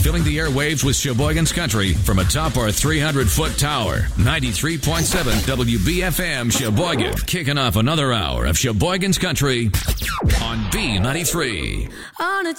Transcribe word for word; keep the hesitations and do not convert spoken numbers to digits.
filling the airwaves with Sheboygan's Country from atop our three hundred foot tower. ninety-three point seven W B F M Sheboygan. Kicking off another hour of Sheboygan's Country on B ninety-three. On a